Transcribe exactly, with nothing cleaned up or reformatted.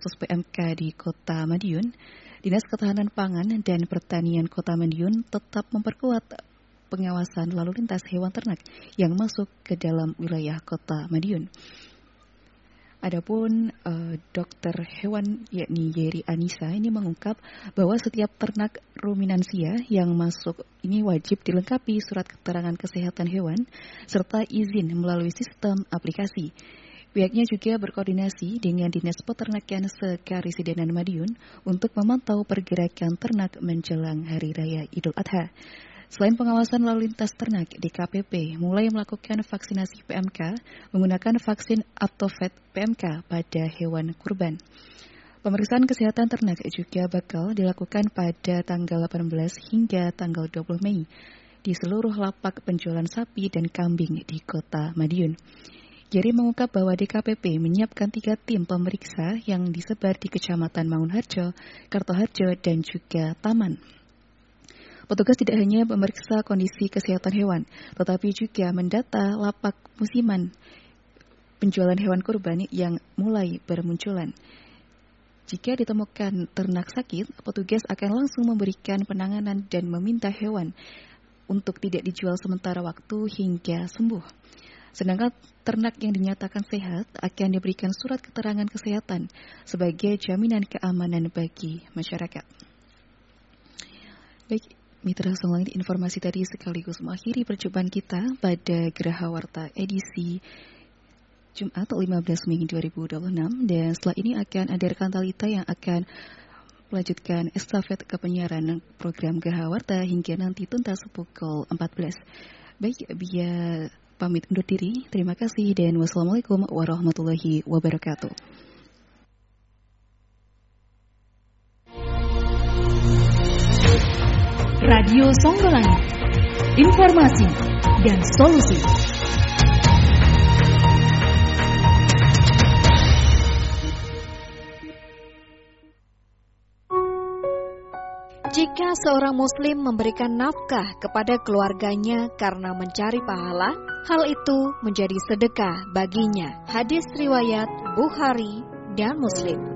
kasus P M K di Kota Madiun, Dinas Ketahanan Pangan dan Pertanian Kota Madiun tetap memperkuat pengawasan lalu lintas hewan ternak yang masuk ke dalam wilayah Kota Madiun. Adapun uh, dokter hewan yakni Yeri Anissa ini mengungkap bahwa setiap ternak ruminansia yang masuk ini wajib dilengkapi surat keterangan kesehatan hewan serta izin melalui sistem aplikasi. Pihaknya juga berkoordinasi dengan Dinas Peternakan Sekarisidenan Madiun untuk memantau pergerakan ternak menjelang Hari Raya Idul Adha. Selain pengawasan lalu lintas ternak, D K P P mulai melakukan vaksinasi P M K menggunakan vaksin Aptovet P M K pada hewan kurban. Pemeriksaan kesehatan ternak juga bakal dilakukan pada tanggal delapan belas hingga tanggal dua puluh Mei di seluruh lapak penjualan sapi dan kambing di Kota Madiun. Jerry mengungkap bahwa D K P P menyiapkan tiga tim pemeriksa yang disebar di Kecamatan Mangunharjo, Kartoharjo, dan juga Taman. Petugas tidak hanya memeriksa kondisi kesehatan hewan, tetapi juga mendata lapak musiman penjualan hewan kurban yang mulai bermunculan. Jika ditemukan ternak sakit, petugas akan langsung memberikan penanganan dan meminta hewan untuk tidak dijual sementara waktu hingga sembuh. Sedangkan ternak yang dinyatakan sehat akan diberikan surat keterangan kesehatan sebagai jaminan keamanan bagi masyarakat. Baik, Mitra Songlangit, informasi tadi sekaligus mengakhiri perjumpaan kita pada Geraha Warta edisi Jumat lima belas Mei dua ribu dua puluh enam, dan setelah ini akan ada rekan Talita yang akan melanjutkan estafet kepenyiaran program Geraha Warta hingga nanti tuntas pukul empat belas. Baik, biar pamit undur diri. Terima kasih dan wassalamualaikum warahmatullahi wabarakatuh. Radio Songgolangit, informasi dan solusi. Jika seorang muslim memberikan nafkah kepada keluarganya karena mencari pahala, hal itu menjadi sedekah baginya. Hadis riwayat Bukhari dan Muslim.